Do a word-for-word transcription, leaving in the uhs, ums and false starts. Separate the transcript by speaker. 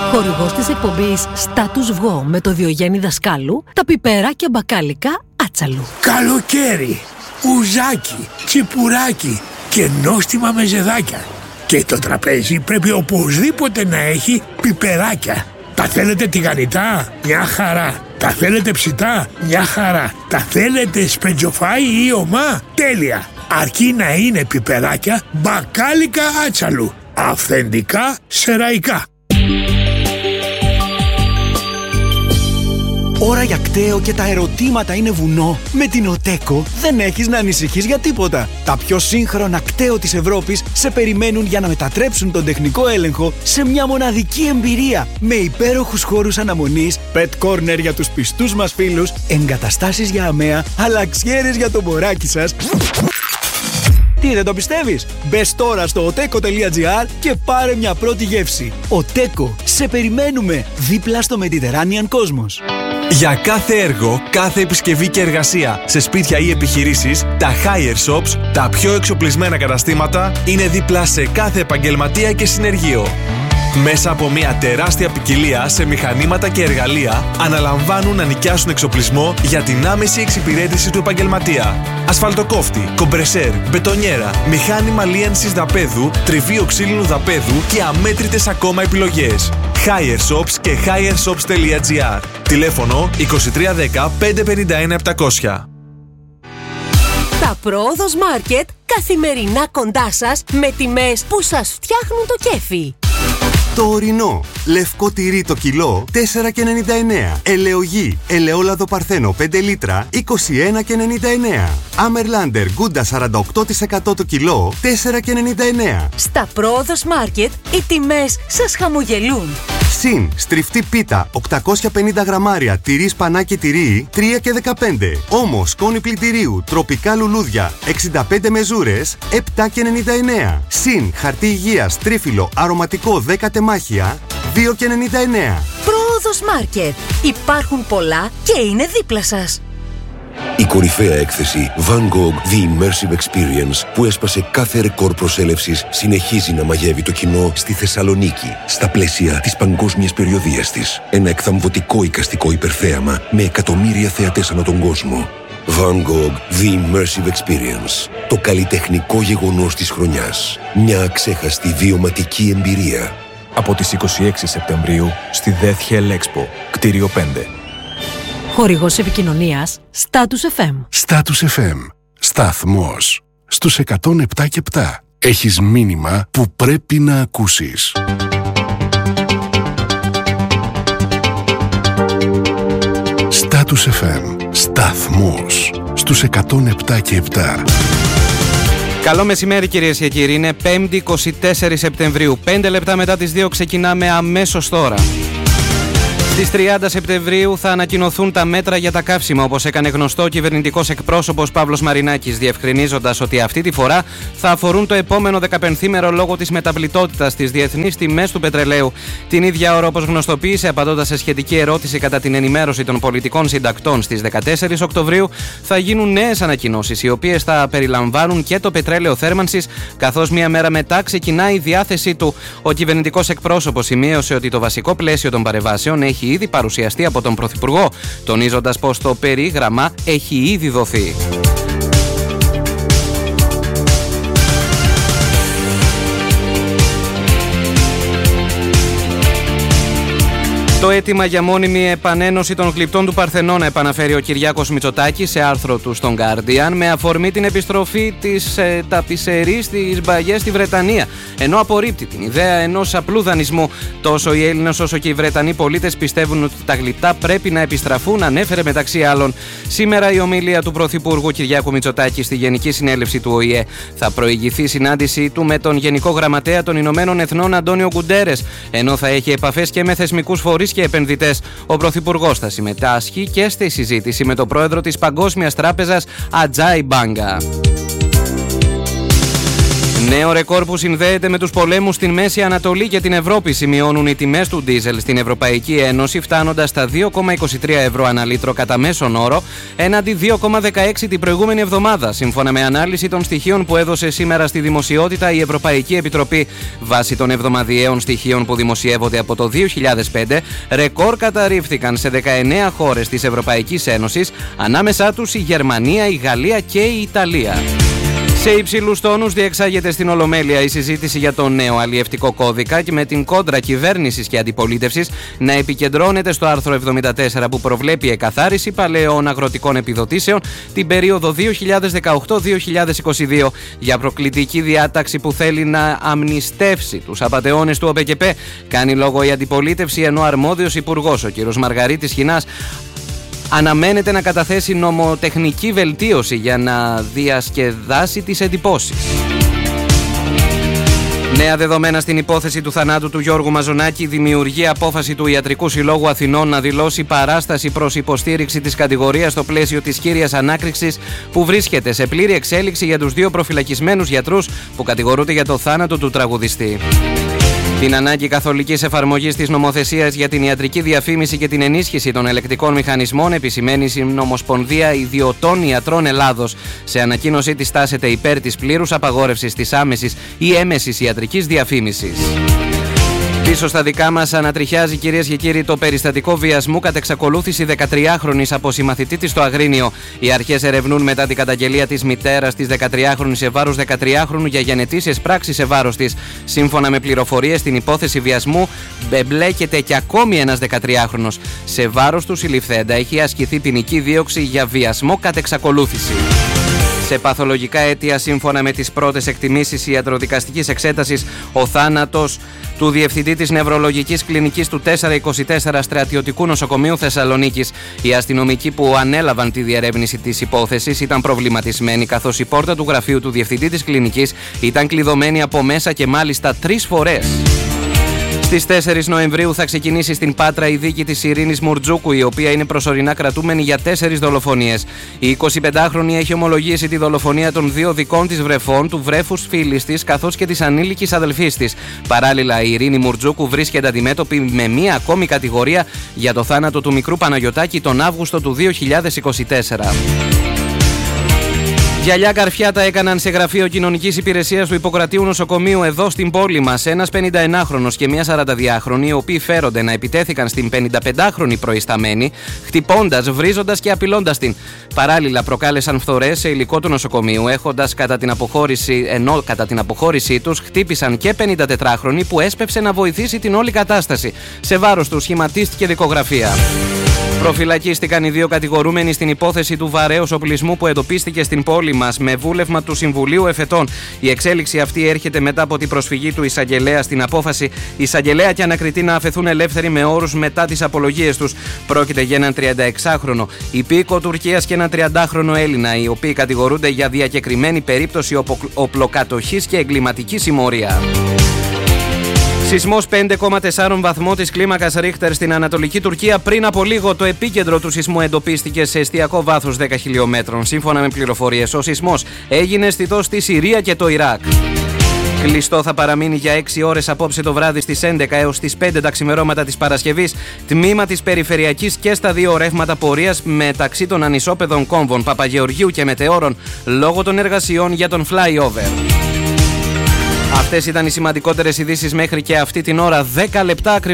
Speaker 1: Χορηγός της εκπομπής Στάτους Βγω με το Διογέννη Δασκάλου, τα πιπεράκια μπακάλικα Άτσαλου.
Speaker 2: Καλοκαίρι, ουζάκι, τσιπουράκι και νόστιμα μεζεδάκια. Και το τραπέζι πρέπει οπωσδήποτε να έχει πιπεράκια. Τα θέλετε τηγανιτά? Μια χαρά. Τα θέλετε ψητά? Μια χαρά. Τα θέλετε σπεντζοφάι ή ομά? Τέλεια. Αρκεί να είναι πιπεράκια μπακάλικα Άτσαλου. Αυθεντικά σεραϊκά.
Speaker 3: Ώρα για κταίο και τα ερωτήματα είναι βουνό. Με την Οτέκο δεν έχεις να ανησυχείς για τίποτα. Τα πιο σύγχρονα κταίο της Ευρώπης σε περιμένουν για να μετατρέψουν τον τεχνικό έλεγχο σε μια μοναδική εμπειρία. Με υπέροχους χώρους αναμονής, pet corner για τους πιστούς μας φίλους, εγκαταστάσεις για αμαία, αλλαξιέρες για το μωράκι σας. Τι, δεν το πιστεύεις? Μπες τώρα στο οτέκο τελεία τζι άρ και πάρε μια πρώτη γεύση. Οτέκο, σε περιμένουμε δίπλα στο Mediterranean Cosmos.
Speaker 4: Για κάθε έργο, κάθε επισκευή και εργασία σε σπίτια ή επιχειρήσεις, τα Hire Shops, τα πιο εξοπλισμένα καταστήματα, είναι δίπλα σε κάθε επαγγελματία και συνεργείο. Μέσα από μια τεράστια ποικιλία σε μηχανήματα και εργαλεία, αναλαμβάνουν να νοικιάσουν εξοπλισμό για την άμεση εξυπηρέτηση του επαγγελματία. Ασφαλτοκόφτη, κομπρεσέρ, μπετονιέρα, μηχάνημα λίανσης δαπέδου, τριβείο ξύλινου δαπέδου και αμέτρητες ακόμα επιλογές. Hire Shops και hire shops τελεία τζι άρ. Τηλέφωνο είκοσι τρία δέκα πεντακόσια πενήντα ένα επτακόσια.
Speaker 1: Τα Πρόοδος Μάρκετ καθημερινά κοντά σας με τιμές που σας φτιάχνουν το κέφι.
Speaker 5: Το ορεινό. Λευκό τυρί το κιλό τέσσερα και ενενήντα εννέα. Ελαιογή. Ελαιόλαδο παρθένο πέντε λίτρα είκοσι ένα και ενενήντα εννέα. Άμερλάντερ Γκούντα σαράντα οκτώ τοις εκατό το κιλό τέσσερα και ενενήντα εννέα.
Speaker 1: Στα Πρόοδος Μάρκετ οι τιμές σας χαμογελούν.
Speaker 5: Συν στριφτή πίτα οκτακόσια πενήντα γραμμάρια τυρί σπανάκι τυρί τρία και δεκαπέντε. Όμως σκόνη πλυντηρίου τροπικά λουλούδια εξήντα πέντε μεζούρες επτά και ενενήντα εννέα. Συν χαρτί υγείας τρίφυλλο αρωματικό δέκα τεμάχια δύο και ενενήντα εννέα.
Speaker 1: Πρόοδος Μάρκετ. Υπάρχουν πολλά και είναι δίπλα σας.
Speaker 6: Η κορυφαία έκθεση Van Gogh The Immersive Experience που έσπασε κάθε ρεκόρ προσέλευσης συνεχίζει να μαγεύει το κοινό στη Θεσσαλονίκη στα πλαίσια της παγκόσμιας περιοδίας της. Ένα εκθαμβωτικό εικαστικό υπερθέαμα με εκατομμύρια θεατές ανά τον κόσμο. Van Gogh The Immersive Experience. Το καλλιτεχνικό γεγονός της χρονιάς. Μια αξέχαστη βιωματική εμπειρία.
Speaker 7: Από τις είκοσι έξι Σεπτεμβρίου στη Death Hell Expo, κτίριο πέντε.
Speaker 1: Χορηγός επικοινωνίας Status εφ εμ.
Speaker 8: Status εφ εμ. Σταθμός. Στους εκατόν επτά και επτά. Έχεις μήνυμα που πρέπει να ακούσεις. Status εφ εμ. Σταθμός. Στους εκατόν επτά και επτά.
Speaker 9: Καλό μεσημέρι κυρίες και κύριοι, είναι πέμπτη είκοσι τέσσερα Σεπτεμβρίου. πέντε λεπτά μετά τις δύο ξεκινάμε αμέσως τώρα. Στις τριάντα Σεπτεμβρίου θα ανακοινωθούν τα μέτρα για τα καύσιμα, όπως έκανε γνωστό ο κυβερνητικός εκπρόσωπος Παύλος Μαρινάκης, διευκρινίζοντας ότι αυτή τη φορά θα αφορούν το επόμενο δεκαπενθήμερο λόγω της μεταβλητότητας στις διεθνείς τιμές του πετρελαίου. Την ίδια ώρα, όπως γνωστοποίησε, απαντώντας σε σχετική ερώτηση κατά την ενημέρωση των πολιτικών συντακτών στις δεκατέσσερις Οκτωβρίου, θα γίνουν νέες ανακοινώσεις, οι οποίες θα περιλαμβάνουν και το πετρέλαιο θέρμανσης, καθώς μία μέρα μετά ξεκινάει η διάθεσή του. Ο κυβερνητικός εκπρόσωπος σημείωσε ότι το βασικό πλαίσιο των παρεμβάσεων έχει ήδη παρουσιαστεί από τον Πρωθυπουργό, τονίζοντας πως το περίγραμμα έχει ήδη δοθεί. Το αίτημα για μόνιμη επανένωση των γλυπτών του Παρθενώνα επαναφέρει ο Κυριάκος Μητσοτάκης σε άρθρο του στον Guardian με αφορμή την επιστροφή της ε, ταπισερής στις μπαγιές στη Βρετανία, ενώ απορρίπτει την ιδέα ενός απλού δανεισμού. Τόσο οι Έλληνες όσο και οι Βρετανοί πολίτες πιστεύουν ότι τα γλυπτά πρέπει να επιστραφούν, ανέφερε μεταξύ άλλων. Σήμερα η ομιλία του Πρωθυπουργού Κυριάκου Μητσοτάκη στη Γενική Συνέλευση του Ο Η Ε. Θα προηγηθεί συνάντησή του με τον Γενικό Γραμματέα των Ηνωμένων Εθνών Αντώνιο Γκουντέρες, ενώ θα έχει επαφές και με θεσμικούς φορείς και επενδυτές. Ο Πρωθυπουργός θα συμμετάσχει και στη συζήτηση με τον πρόεδρο της Παγκόσμιας Τράπεζας Ατζάι Μπάγκα. Νέο ρεκόρ που συνδέεται με τους πολέμους στην Μέση Ανατολή και την Ευρώπη σημειώνουν οι τιμές του ντίζελ στην Ευρωπαϊκή Ένωση, φτάνοντας στα δύο κόμμα είκοσι τρία ευρώ ανά λίτρο κατά μέσον όρο, έναντι δύο κόμμα δεκαέξι την προηγούμενη εβδομάδα, σύμφωνα με ανάλυση των στοιχείων που έδωσε σήμερα στη δημοσιότητα η Ευρωπαϊκή Επιτροπή. Βάσει των εβδομαδιαίων στοιχείων που δημοσιεύονται από το δύο χιλιάδες πέντε, ρεκόρ καταρρίφθηκαν σε δεκαεννέα χώρες της Ευρωπαϊκής Ένωσης, ανάμεσά τους η Γερμανία, η Γαλλία και η Ιταλία. Σε υψηλούς τόνους διεξάγεται στην Ολομέλεια η συζήτηση για τον νέο αλλιευτικό κώδικα και με την κόντρα κυβέρνησης και αντιπολίτευσης να επικεντρώνεται στο άρθρο εβδομήντα τέσσερα που προβλέπει εκαθάριση παλαιών αγροτικών επιδοτήσεων την περίοδο δύο χιλιάδες δεκαοκτώ δύο χιλιάδες είκοσι δύο, για προκλητική διάταξη που θέλει να αμνηστεύσει τους απατεώνες του ΟΠΕΚΕΠΕ. Κάνει λόγο η αντιπολίτευση, ενώ αρμόδιος υπουργός, ο κ. Μαργαρίτης Χινάς, αναμένεται να καταθέσει νομοτεχνική βελτίωση για να διασκεδάσει τις εντυπώσεις. Νέα δεδομένα στην υπόθεση του θανάτου του Γιώργου Μαζονάκη δημιουργεί απόφαση του Ιατρικού Συλλόγου Αθηνών να δηλώσει παράσταση προς υποστήριξη της κατηγορίας στο πλαίσιο της κύριας ανάκριξης που βρίσκεται σε πλήρη εξέλιξη για τους δύο προφυλακισμένους γιατρούς που κατηγορούνται για το θάνατο του τραγουδιστή. Την ανάγκη καθολικής εφαρμογής της νομοθεσίας για την ιατρική διαφήμιση και την ενίσχυση των ελεκτικών μηχανισμών επισημαίνει η Συνομοσπονδία Ιδιωτών Ιατρών Ελλάδος. Σε ανακοίνωσή της τάσεται υπέρ της πλήρους απαγόρευσης της άμεσης ή έμεσης ιατρικής διαφήμισης. Πίσω στα δικά μας ανατριχιάζει, κυρίες και κύριοι, το περιστατικό βιασμού κατ' εξακολούθηση δεκατριάχρονης από συμμαθητή της στο Αγρίνιο. Οι αρχές ερευνούν μετά την καταγγελία της μητέρας της δεκατριάχρονης σε βάρος δεκατριάχρονου για γενετήσιες πράξεις σε βάρος της. Σύμφωνα με πληροφορίες, στην υπόθεση βιασμού μπεμπλέκεται και ακόμη ένας δεκατριάχρονος. Σε βάρος του συλληφθέντα έχει ασκηθεί ποινική δίωξη για βιασμό κατ' εξακολούθηση. Σε παθολογικά αίτια, σύμφωνα με τις πρώτες εκτιμήσεις ιατροδικαστικής εξέτασης, ο θάνατος του διευθυντή της νευρολογικής κλινικής του τετρακόσια είκοσι τέσσερα Στρατιωτικού Νοσοκομείου Θεσσαλονίκης. Οι αστυνομικοί που ανέλαβαν τη διερεύνηση της υπόθεσης ήταν προβληματισμένοι, καθώς η πόρτα του γραφείου του διευθυντή της κλινικής ήταν κλειδωμένη από μέσα και μάλιστα τρεις φορές. Στις τέσσερις Νοεμβρίου θα ξεκινήσει στην Πάτρα η δίκη της Ειρήνης Μουρτζούκου, η οποία είναι προσωρινά κρατούμενη για τέσσερις δολοφονίες. Η εικοσιπεντάχρονη έχει ομολογήσει τη δολοφονία των δύο δικών της βρεφών, του βρέφους φίλης της, καθώς και της ανήλικης αδελφής της. Παράλληλα, η Ειρήνη Μουρτζούκου βρίσκεται αντιμέτωπη με μία ακόμη κατηγορία για το θάνατο του μικρού Παναγιωτάκη τον Αύγουστο του δύο χιλιάδες είκοσι τέσσερα. Γυαλιά καρφιάτα έκαναν σε γραφείο κοινωνικής υπηρεσίας του Ιπποκρατείου Νοσοκομείου εδώ στην πόλη μας ένας πενηνταενάχρονος και μια σαρανταδυάχρονη, οι οποίοι φέρονται να επιτέθηκαν στην πενηνταπεντάχρονη προϊσταμένη, χτυπώντας, βρίζοντας και απειλώντας την. Παράλληλα, προκάλεσαν φθορές σε υλικό του νοσοκομείου, έχοντας κατά την αποχώρηση, ενώ κατά την αποχώρησή τους χτύπησαν και πενηντατετράχρονη που έσπευσε να βοηθήσει την όλη κατάσταση. Σε βάρος του σχηματίστηκε δικογραφία. Προφυλακίστηκαν οι δύο κατηγορούμενοι στην υπόθεση του βαρέως οπλισμού που εντοπίστηκε στην πόλη μας με βούλευμα του Συμβουλίου Εφετών. Η εξέλιξη αυτή έρχεται μετά από την προσφυγή του εισαγγελέα στην απόφαση εισαγγελέα και ανακριτή να αφαιθούν ελεύθεροι με όρους μετά τις απολογίες τους. Πρόκειται για έναν τριανταεξάχρονο υπήκο Τουρκίας και έναν τριαντάχρονο Έλληνα, οι οποίοι κατηγορούνται για διακεκριμένη περίπτωση οπλοκατοχής και εγκληματική συμμορία. Σεισμός πέντε κόμμα τέσσερα βαθμό της κλίμακας Ρίχτερ στην Ανατολική Τουρκία. Πριν από λίγο, το επίκεντρο του σεισμού εντοπίστηκε σε εστιακό βάθος δέκα χιλιόμετρων. Σύμφωνα με πληροφορίες, ο σεισμός έγινε αισθητός στη Συρία και το Ιράκ. Κλειστό θα παραμείνει για έξι ώρες απόψε το βράδυ στις έντεκα έως τις πέντε τα ξημερώματα της Παρασκευής τμήμα της περιφερειακής και στα δύο ρεύματα πορείας μεταξύ των ανισόπεδων κόμβων Παπαγεωργίου και Μετεώρων λόγω των εργασιών για τον flyover. Αυτές ήταν οι σημαντικότερες ειδήσεις μέχρι και αυτή την ώρα. δέκα λεπτά ακριβώς.